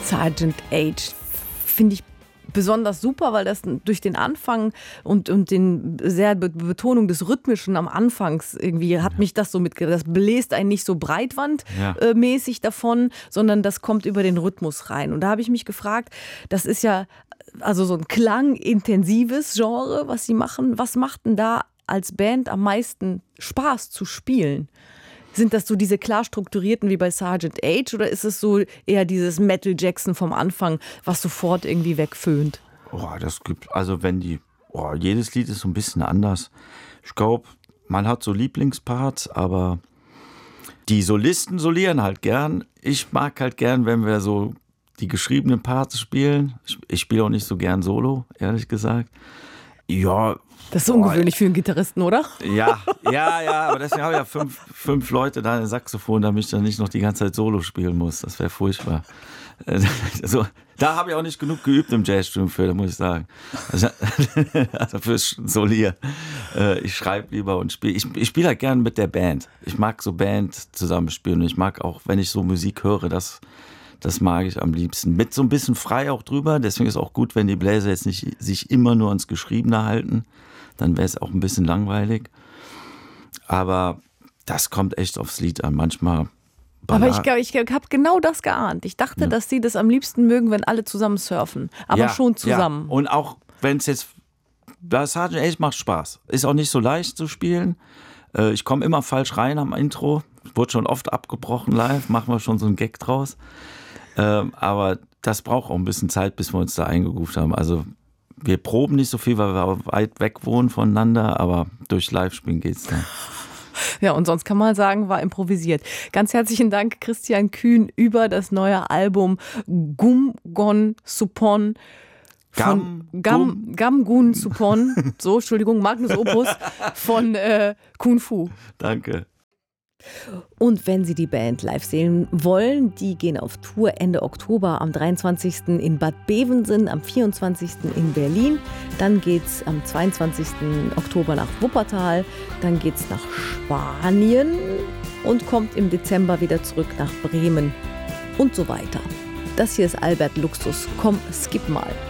Sergeant Age finde ich besonders super, weil das durch den Anfang und den sehr Betonung des Rhythmischen am Anfangs irgendwie hat mich das so das bläst einen nicht so breitwandmäßig davon, sondern das kommt über den Rhythmus rein. Und da habe ich mich gefragt, das ist ja also so ein klangintensives Genre, was sie machen. Was macht denn da als Band am meisten Spaß zu spielen? Sind das so diese klar strukturierten wie bei Sergeant Age oder ist es so eher dieses Metal Jackson vom Anfang, was sofort irgendwie wegföhnt? Das gibt, also jedes Lied ist so ein bisschen anders. Ich glaube, man hat so Lieblingsparts, aber die Solisten solieren halt gern. Ich mag halt gern, wenn wir so die geschriebenen Parts spielen. Ich spiele auch nicht so gern Solo, ehrlich gesagt. Ja. Das ist ungewöhnlich für einen Gitarristen, oder? Ja, aber deswegen habe ich ja fünf Leute da im Saxophon, damit ich dann nicht noch die ganze Zeit Solo spielen muss. Das wäre furchtbar. Also, da habe ich auch nicht genug geübt im Jazzstudium für, muss ich sagen. Also fürs Solier. Ich schreibe lieber und spiele. Ich spiele halt gerne mit der Band. Ich mag so Band zusammenspielen. Und ich mag auch, wenn ich so Musik höre, das mag ich am liebsten. Mit so ein bisschen frei auch drüber. Deswegen ist es auch gut, wenn die Bläser jetzt nicht sich immer nur ans Geschriebene halten. Dann wäre es auch ein bisschen langweilig. Aber das kommt echt aufs Lied an. Manchmal. Aber ich habe genau das geahnt. Ich dachte, dass sie das am liebsten mögen, wenn alle zusammen surfen. Aber schon zusammen. Ja. Und auch wenn es jetzt. Das Sergeant Age macht Spaß. Ist auch nicht so leicht zu spielen. Ich komme immer falsch rein am Intro. Wurde schon oft abgebrochen live. Machen wir schon so einen Gag draus. Aber das braucht auch ein bisschen Zeit, bis wir uns da eingegroovt haben. Also wir proben nicht so viel, weil wir weit weg wohnen voneinander, aber durch Live-Spielen geht's dann. Ja, und sonst kann man sagen, war improvisiert. Ganz herzlichen Dank, Christian Kühn, über das neue Album Gum Gon Supon von Gam Gun Supon, so, Entschuldigung, Magnus Opus von Kung Fu. Danke. Und wenn Sie die Band live sehen wollen, die gehen auf Tour Ende Oktober, am 23. in Bad Bevensen, am 24. in Berlin. Dann geht's am 22. Oktober nach Wuppertal. Dann geht's nach Spanien und kommt im Dezember wieder zurück nach Bremen und so weiter. Das hier ist Albert Luxus. Komm, skip mal.